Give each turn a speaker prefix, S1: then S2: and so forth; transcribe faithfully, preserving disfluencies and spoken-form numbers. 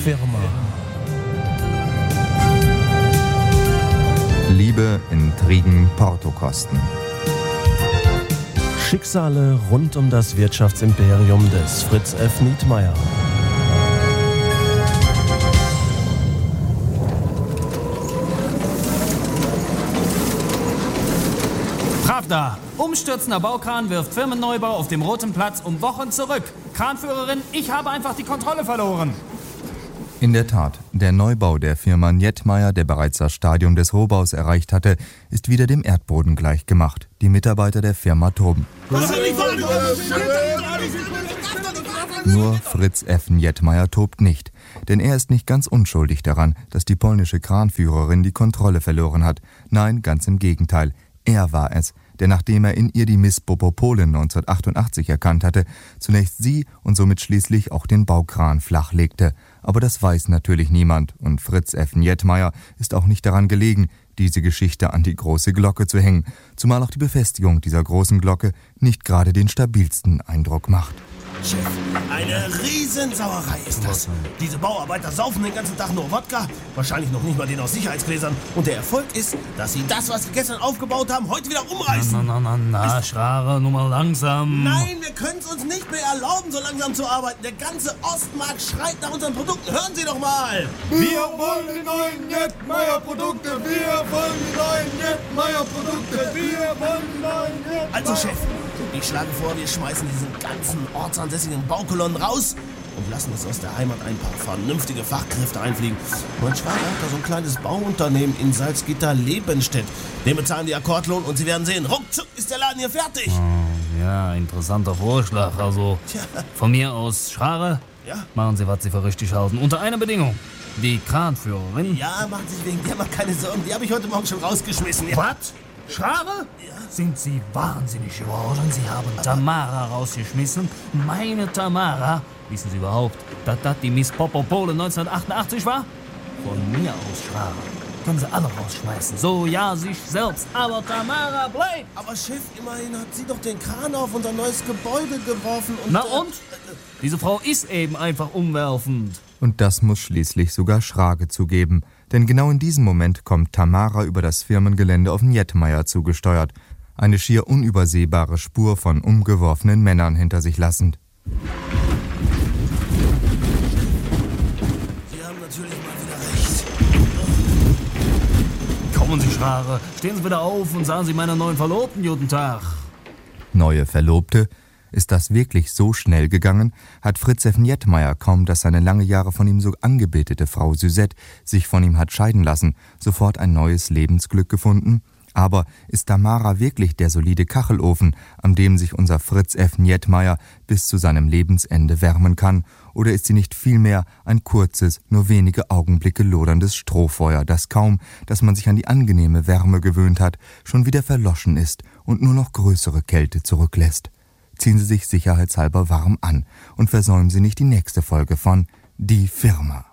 S1: Firma.
S2: Liebe, Intrigen, Portokosten.
S1: Schicksale rund um das Wirtschaftsimperium des Fritz F. Nietmeyer.
S3: Pravda. Umstürzender Baukran wirft Firmenneubau auf dem Roten Platz um Wochen zurück. Kranführerin, ich habe einfach die Kontrolle verloren.
S2: In der Tat, der Neubau der Firma Nietmeyer, der bereits das Stadium des Rohbaus erreicht hatte, ist wieder dem Erdboden gleichgemacht. Die Mitarbeiter der Firma toben. Nur Fritz F. Nietmeyer tobt nicht, denn er ist nicht ganz unschuldig daran, dass die polnische Kranführerin die Kontrolle verloren hat. Nein, ganz im Gegenteil. Er war es, der, nachdem er in ihr die Miss Popopolin neunzehnhundertachtundachtzig erkannt hatte, zunächst sie und somit schließlich auch den Baukran flachlegte. Aber das weiß natürlich niemand und Fritz F. Nietmeyer ist auch nicht daran gelegen, diese Geschichte an die große Glocke zu hängen, zumal auch die Befestigung dieser großen Glocke nicht gerade den stabilsten Eindruck macht.
S4: Chef, eine Riesensauerei ist das. Diese Bauarbeiter saufen den ganzen Tag nur Wodka, wahrscheinlich noch nicht mal den aus Sicherheitsgläsern. Und der Erfolg ist, dass sie das, was sie gestern aufgebaut haben, heute wieder umreißen.
S3: Na, na, na, na, Schrare, nur mal langsam.
S4: Nein, wir können es uns nicht mehr erlauben, so langsam zu arbeiten. Der ganze Ostmarkt schreit nach unseren Produkten. Hören Sie doch mal.
S5: Wir wollen die neuen Nietmeyer-Produkte. Wir wollen die neuen Nietmeyer-Produkte. Wir wollen die neuen Nietmeyer.
S4: Also, Chef, ich schlage vor, wir schmeißen diesen ganzen ortsansässigen Baukolonnen raus und lassen uns aus der Heimat ein paar vernünftige Fachkräfte einfliegen. Mein Schwager hat da so ein kleines Bauunternehmen in Salzgitter-Lebenstedt. Dem bezahlen die Akkordlohn und Sie werden sehen, ruckzuck ist der Laden hier fertig.
S3: Oh, ja, interessanter Vorschlag. Also
S4: Tja.
S3: Von mir aus, Schrare,
S4: Ja?
S3: machen Sie, was Sie für richtig halten. Unter einer Bedingung. Die Kranführerin...
S4: Ja, machen Sie sich wegen der mal keine Sorgen. Die habe ich heute Morgen schon rausgeschmissen. Ja.
S3: Was? Schrare?
S4: Ja.
S3: Sind Sie wahnsinnig geworden? Sie haben Tamara rausgeschmissen. Meine Tamara. Wissen Sie überhaupt, dass das die Miss Popopolin neunzehnhundertachtundachtzig war? Von mir aus, Schrare. Können Sie alle rausschmeißen. So, ja, sich selbst. Aber Tamara bleibt.
S4: Aber Chef, immerhin hat sie doch den Kran auf unser neues Gebäude geworfen. Und,
S3: Na
S4: äh,
S3: und? Diese Frau ist eben einfach umwerfend.
S2: Und das muss schließlich sogar Schrage zugeben. Denn genau in diesem Moment kommt Tamara über das Firmengelände auf Nietmeyer zugesteuert. Eine schier unübersehbare Spur von umgeworfenen Männern hinter sich lassend.
S4: Sie haben natürlich mal wieder recht.
S3: Kommen Sie, Schrare. Stehen Sie wieder auf und sagen Sie meiner neuen Verlobten guten Tag.
S2: Neue Verlobte? Ist das wirklich so schnell gegangen? Hat Fritz F. Nietmeyer kaum, dass seine lange Jahre von ihm so angebetete Frau Suzette sich von ihm hat scheiden lassen, sofort ein neues Lebensglück gefunden? Aber ist Tamara wirklich der solide Kachelofen, an dem sich unser Fritz F. Nietmeyer bis zu seinem Lebensende wärmen kann? Oder ist sie nicht vielmehr ein kurzes, nur wenige Augenblicke loderndes Strohfeuer, das kaum, dass man sich an die angenehme Wärme gewöhnt hat, schon wieder verloschen ist und nur noch größere Kälte zurücklässt? Ziehen Sie sich sicherheitshalber warm an und versäumen Sie nicht die nächste Folge von Die Firma.